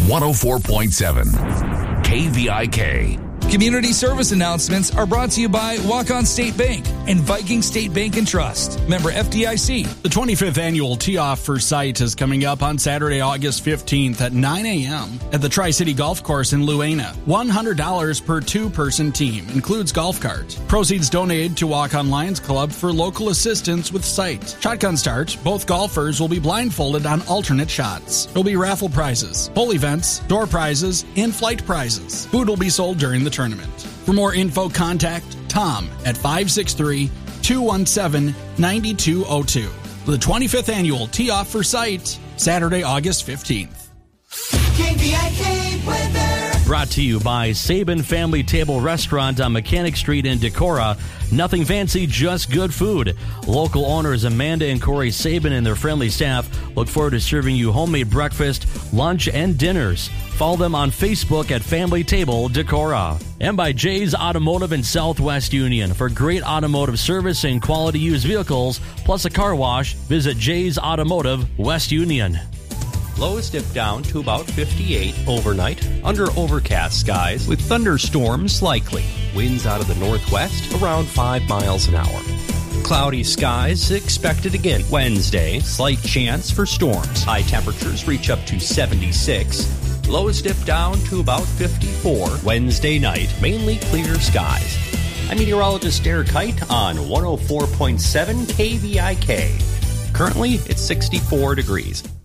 104.7 KVIK. Community service announcements are brought to you by Walk-On State Bank and Viking State Bank and Trust. Member FDIC. The 25th annual Tee Off for Sight is coming up on Saturday, August 15th at 9 a.m. at the Tri-City Golf Course in Luena. $100 per two-person team. Includes golf cart. Proceeds donated to Walk-On Lions Club for local assistance with sight. Shotgun start. Both golfers will be blindfolded on alternate shots. There'll be raffle prizes, pole events, door prizes, and flight prizes. Food will be sold during the tournament. For more info, contact Tom at 563-217-9202. The 25th annual Tee Off for Sight, Saturday, August 15th. KVIK weather. Brought to you by Sabin Family Table Restaurant on Mechanic Street in Decorah. Nothing fancy, just good food. Local owners Amanda and Corey Sabin and their friendly staff look forward to serving you homemade breakfast, lunch, and dinners. Follow them on Facebook at Family Table Decorah. And by Jay's Automotive in Southwest Union. For great automotive service and quality used vehicles, plus a car wash, visit Jay's Automotive, West Union. Lows dip down to about 58 overnight under overcast skies with thunderstorms likely. Winds out of the northwest around 5 miles an hour. Cloudy skies expected again Wednesday. Slight chance for storms. High temperatures reach up to 76. Lows dip down to about 54 Wednesday night. Mainly clear skies. I'm meteorologist Derek Kite on 104.7 KVIK. Currently, it's 64 degrees.